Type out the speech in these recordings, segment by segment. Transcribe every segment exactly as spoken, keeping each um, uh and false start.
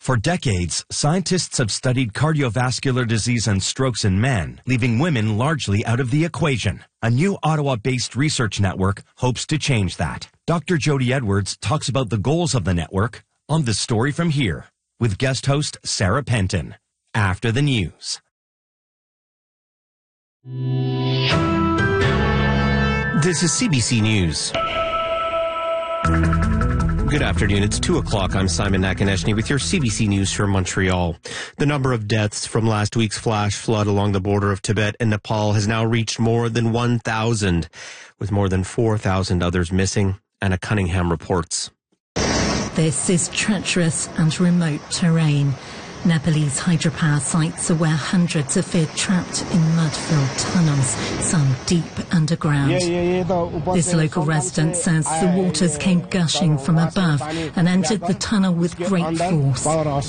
For decades, scientists have studied cardiovascular disease and strokes in men, leaving women largely out of the equation. A new Ottawa-based research network hopes to change that. Doctor Jody Edwards talks about the goals of the network on The Story From Here, with guest host Sarah Penton, after the news. This is C B C News. Good afternoon. It's two o'clock. I'm Simon Nakonechny with your C B C News from Montreal. The number of deaths from last week's flash flood along the border of Tibet and Nepal has now reached more than one thousand, with more than four thousand others missing, Anna Cunningham reports. This is treacherous and remote terrain. Nepalese hydropower sites are where hundreds are feared trapped in mud-filled tunnels, some deep underground. This local resident says the waters came gushing from above and entered the tunnel with great force.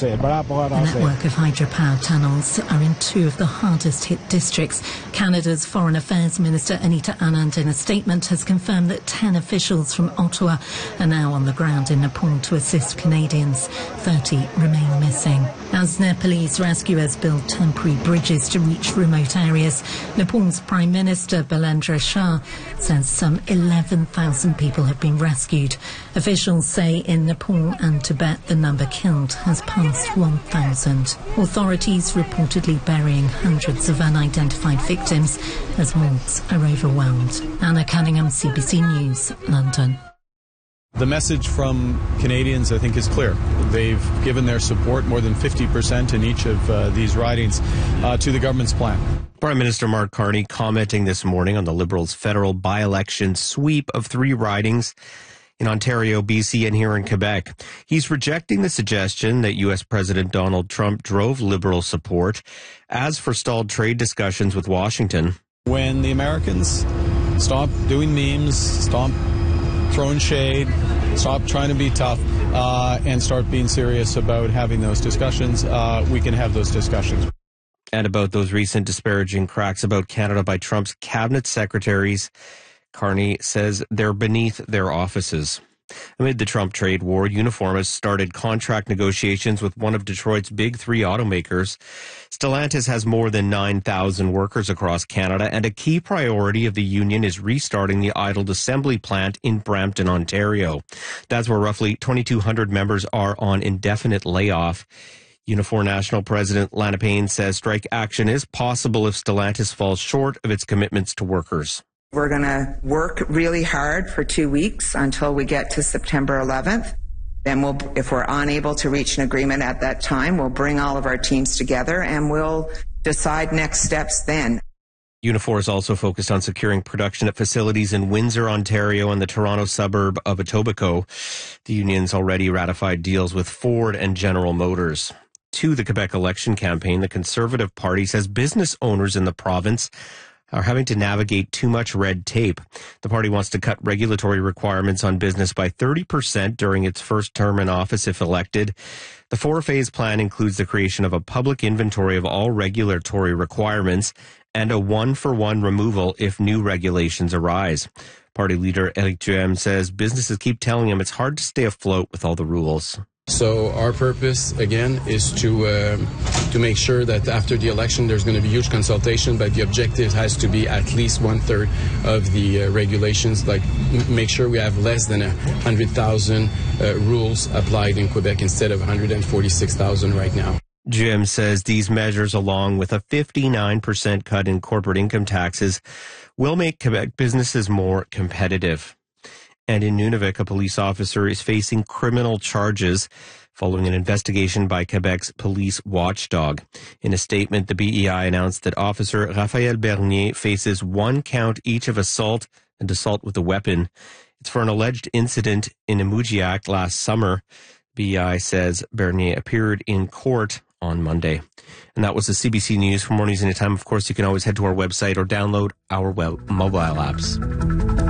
The network of hydropower tunnels are in two of the hardest-hit districts. Canada's Foreign Affairs Minister Anita Anand, in a statement, has confirmed that ten officials from Ottawa are now on the ground in Nepal to assist Canadians. thirty remain missing. As Nepalese rescuers build temporary bridges to reach remote areas, Nepal's Prime Minister Balendra Shah says some eleven thousand people have been rescued. Officials say in Nepal and Tibet the number killed has passed one thousand. Authorities reportedly burying hundreds of unidentified victims as morgues are overwhelmed. Anna Cunningham, C B C News, London. The message from Canadians, I think, is clear. They've given their support, more than fifty percent in each of uh, these ridings, uh, to the government's plan. Prime Minister Mark Carney commenting this morning on the Liberals' federal by-election sweep of three ridings in Ontario, B C, and here in Quebec. He's rejecting the suggestion that U S President Donald Trump drove Liberal support as for stalled trade discussions with Washington. When the Americans stop doing memes, stop throwing shade, stop trying to be tough, uh, and start being serious about having those discussions, uh, we can have those discussions. And about those recent disparaging cracks about Canada by Trump's cabinet secretaries, Carney says they're beneath their offices. Amid the Trump trade war, Uniformis started contract negotiations with one of Detroit's big three automakers. Stellantis has more than nine thousand workers across Canada, and a key priority of the union is restarting the idled assembly plant in Brampton, Ontario. That's where roughly twenty-two hundred members are on indefinite layoff. Unifor National President Lana Payne says strike action is possible if Stellantis falls short of its commitments to workers. We're going to work really hard for two weeks until we get to September eleventh. Then we'll, if we're unable to reach an agreement at that time, we'll bring all of our teams together and we'll decide next steps then. Unifor is also focused on securing production at facilities in Windsor, Ontario, and the Toronto suburb of Etobicoke. The union's already ratified deals with Ford and General Motors. To the Quebec election campaign, the Conservative Party says business owners in the province are having to navigate too much red tape. The party wants to cut regulatory requirements on business by thirty percent during its first term in office if elected. The four-phase plan includes the creation of a public inventory of all regulatory requirements and a one-for-one removal if new regulations arise. Party leader Éric Duhem says businesses keep telling him it's hard to stay afloat with all the rules. So our purpose, again, is to uh, to make sure that after the election there's going to be huge consultation, but the objective has to be at least one-third of the uh, regulations, like m- make sure we have less than one hundred thousand uh, rules applied in Quebec instead of one hundred forty-six thousand right now. Jim says these measures, along with a fifty-nine percent cut in corporate income taxes, will make Quebec businesses more competitive. And in Nunavik, a police officer is facing criminal charges following an investigation by Quebec's police watchdog. In a statement, the B E I announced that Officer Raphaël Bernier faces one count each of assault and assault with a weapon. It's for an alleged incident in Imujiak last summer. B E I says Bernier appeared in court on Monday. And that was the C B C News. For more news anytime, of course, you can always head to our website or download our web mobile apps.